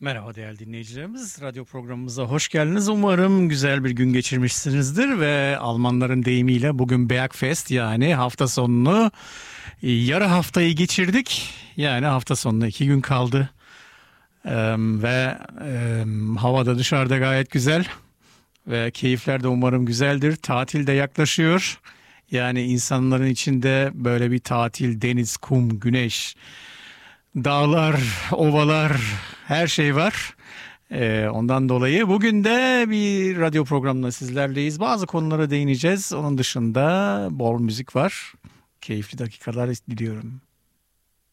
Merhaba değerli dinleyicilerimiz. Radyo programımıza hoş geldiniz. Umarım güzel bir gün geçirmişsinizdir ve Almanların deyimiyle bugün Bergfest, yani hafta sonunu, yarı haftayı geçirdik. Yani hafta sonuna 2 gün kaldı. Ve hava da dışarıda gayet güzel ve keyifler de umarım güzeldir. Tatil de yaklaşıyor. Yani insanların içinde böyle bir tatil, deniz, kum, güneş, dağlar, ovalar, her şey var. Ondan dolayı bugün de bir radyo programında sizlerleyiz. Bazı konulara değineceğiz. Onun dışında bol müzik var. Keyifli dakikalar diliyorum.